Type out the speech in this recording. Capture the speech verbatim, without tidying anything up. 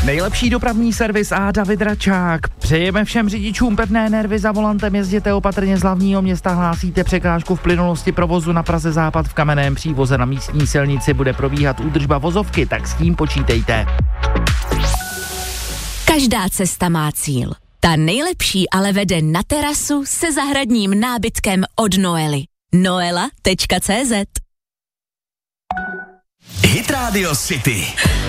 Nejlepší dopravní servis a David Račák. Přejeme všem řidičům pevné nervy za volantem, jezděte opatrně z hlavního města, hlásíte překážku v plynulosti provozu na Praze Západ v Kamenném Přívoze na místní silnici bude probíhat údržba vozovky, tak s tím počítejte. Každá cesta má cíl. Ta nejlepší ale vede na terasu se zahradním nábytkem od Noely. noela tečka cé zet Hit Radio City.